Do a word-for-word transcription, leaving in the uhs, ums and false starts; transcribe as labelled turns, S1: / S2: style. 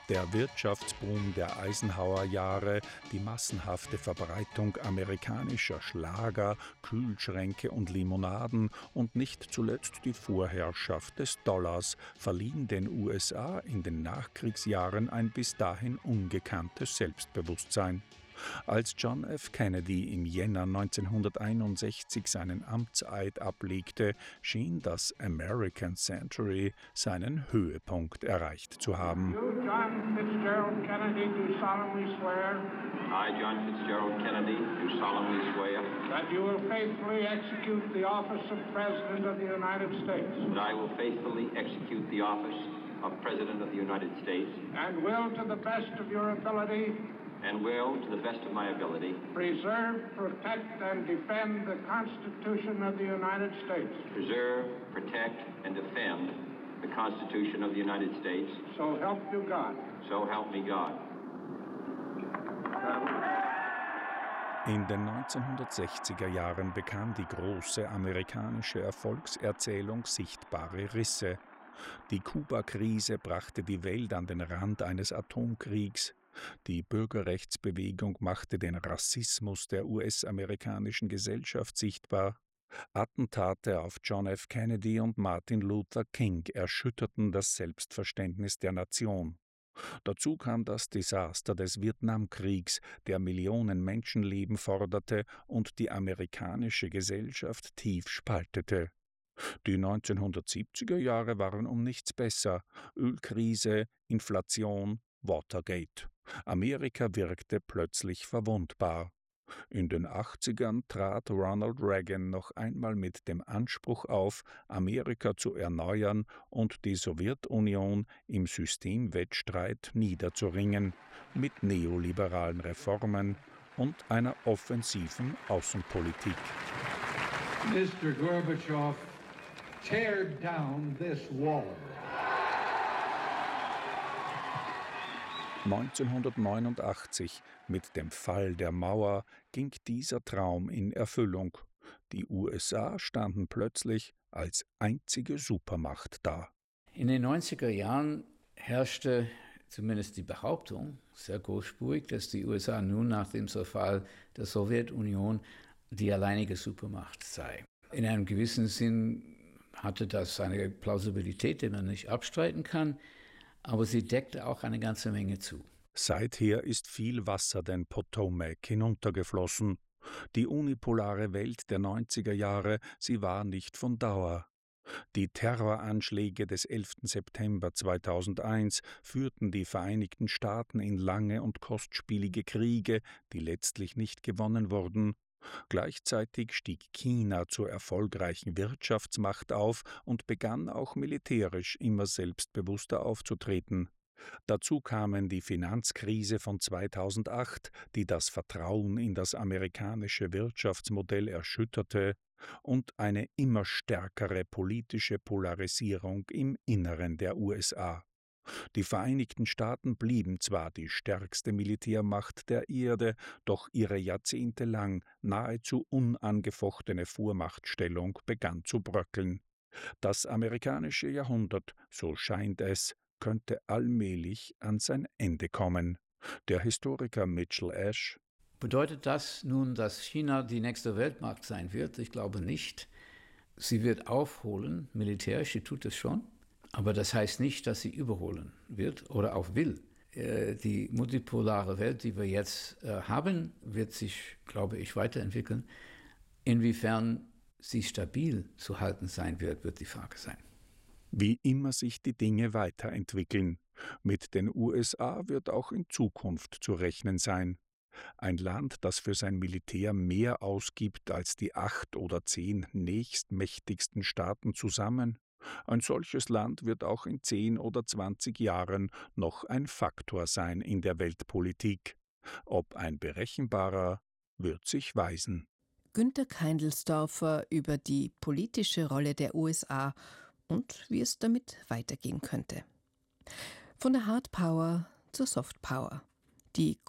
S1: Der Wirtschaftsboom der Eisenhower-Jahre, die massenhafte Verbreitung amerikanischer Schlager, Kühlschränke und Limonaden und nicht zuletzt die Vorherrschaft des Dollars verliehen den U S A in den Nachkriegsjahren ein bis dahin ungekanntes Selbstbewusstsein. Als John F. Kennedy im Jänner neunzehnhunderteinundsechzig seinen Amtseid ablegte, schien das American Century seinen Höhepunkt erreicht zu haben.
S2: You, John Fitzgerald Kennedy, do solemnly swear
S3: I, John Fitzgerald Kennedy, do solemnly swear
S2: that you will faithfully execute the office of President of the United States
S3: that I will faithfully execute the office of President of the United States
S2: and will, to the best of your ability,
S3: and will, to the best of my ability,
S2: preserve, protect, and defend the Constitution of the United States.
S3: preserve, protect, and defend the Constitution of the United States.
S2: So help you God.
S3: So help me God.
S1: In den neunzehnhundertsechziger Jahren bekam die große amerikanische Erfolgserzählung sichtbare Risse. Die Kuba-Krise brachte die Welt an den Rand eines Atomkriegs. Die Bürgerrechtsbewegung machte den Rassismus der U S-amerikanischen Gesellschaft sichtbar. Attentate auf John F. Kennedy und Martin Luther King erschütterten das Selbstverständnis der Nation. Dazu kam das Desaster des Vietnamkriegs, der Millionen Menschenleben forderte und die amerikanische Gesellschaft tief spaltete. Die neunzehnhundertsiebziger Jahre waren um nichts besser. Ölkrise, Inflation, Watergate. Amerika wirkte plötzlich verwundbar. In den achtzigern trat Ronald Reagan noch einmal mit dem Anspruch auf, Amerika zu erneuern und die Sowjetunion im Systemwettstreit niederzuringen, mit neoliberalen Reformen und einer offensiven Außenpolitik.
S4: Mister Gorbatschow, tear down this wall.
S1: neunzehnhundertneunundachtzig, mit dem Fall der Mauer, ging dieser Traum in Erfüllung. Die U S A standen plötzlich als einzige Supermacht da.
S5: In den neunziger Jahren herrschte zumindest die Behauptung, sehr großspurig, dass die U S A nun nach dem Zerfall der Sowjetunion die alleinige Supermacht sei. In einem gewissen Sinn hatte das eine Plausibilität, die man nicht abstreiten kann, aber sie deckte auch eine ganze Menge zu.
S1: Seither ist viel Wasser den Potomac hinuntergeflossen. Die unipolare Welt der neunziger Jahre, sie war nicht von Dauer. Die Terroranschläge des elften September zweitausendeins führten die Vereinigten Staaten in lange und kostspielige Kriege, die letztlich nicht gewonnen wurden. Gleichzeitig stieg China zur erfolgreichen Wirtschaftsmacht auf und begann auch militärisch immer selbstbewusster aufzutreten. Dazu kamen die Finanzkrise von zweitausendacht, die das Vertrauen in das amerikanische Wirtschaftsmodell erschütterte, und eine immer stärkere politische Polarisierung im Inneren der U S A. Die Vereinigten Staaten blieben zwar die stärkste Militärmacht der Erde, doch ihre jahrzehntelang nahezu unangefochtene Vormachtstellung begann zu bröckeln. Das amerikanische Jahrhundert, so scheint es, könnte allmählich an sein Ende kommen. Der Historiker Mitchell Ash:
S5: Bedeutet das nun, dass China die nächste Weltmacht sein wird? Ich glaube nicht. Sie wird aufholen, militärisch, sie tut es schon. Aber das heißt nicht, dass sie überholen wird oder auch will. Äh, die multipolare Welt, die wir jetzt äh, haben, wird sich, glaube ich, weiterentwickeln. Inwiefern sie stabil zu halten sein wird, wird die Frage sein.
S1: Wie immer sich die Dinge weiterentwickeln. Mit den U S A wird auch in Zukunft zu rechnen sein. Ein Land, das für sein Militär mehr ausgibt als die acht oder zehn nächstmächtigsten Staaten zusammen. Ein solches Land wird auch in zehn oder zwanzig Jahren noch ein Faktor sein in der Weltpolitik. Ob ein berechenbarer, wird sich weisen.
S6: Günter Keindelsdorfer über die politische Rolle der U S A und wie es damit weitergehen könnte. Von der Hard Power zur Soft Power. Die